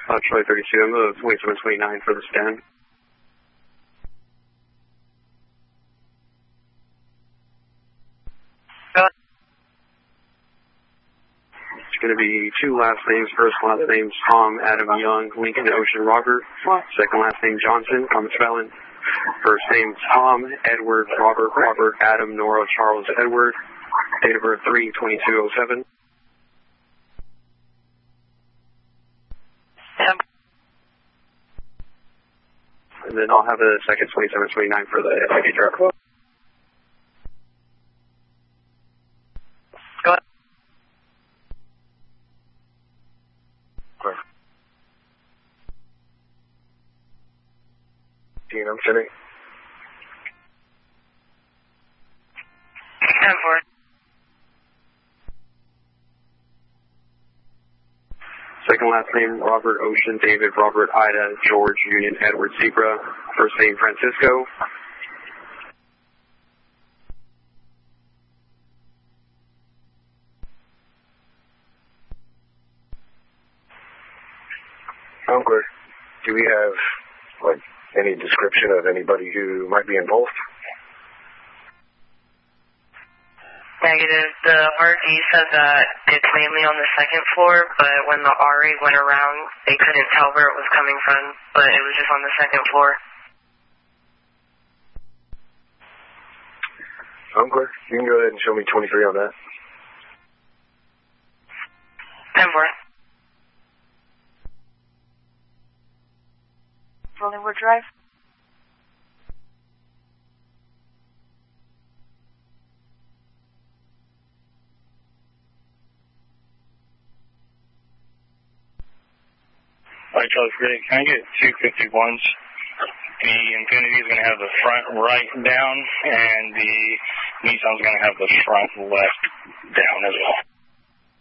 Charlie 32, I'm going to 2729 for the stand. It's going to be two last names. First last name Tom Adam Young, Lincoln Ocean Robert. Second last name Johnson, common spelling. First name Tom Edward Robert Robert Adam Nora Charles Edward. Date of birth 3/22/07. And then I'll have a second 2729 for the ID driver. Go ahead. Dean, I'm sitting. 10-4. Second last name Robert Ocean David Robert Ida George Union Edward Zebra. First name Francisco. Uncle, do we have, like, any description of anybody who might be involved? Negative. The RD said that it's mainly on the second floor, but when the RA went around, they couldn't tell where it was coming from, but it was just on the second floor. Uncle, you can go ahead and show me 23 on that. 10-4. Rollingwood Drive. Alright, Charlie 3, can I get 251s? The Infiniti is going to have the front right down, and the Nissan's going to have the front left down as well.